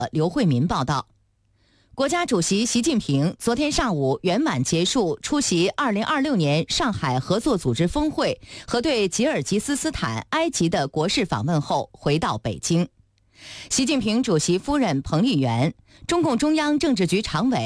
刘慧民报道。国家主席习近平昨天上午圆满结束出席2026年上海合作组织峰会和对吉尔吉斯斯坦、埃及的国事访问后，回到北京。习近平主席夫人彭丽媛、中共中央政治局常委、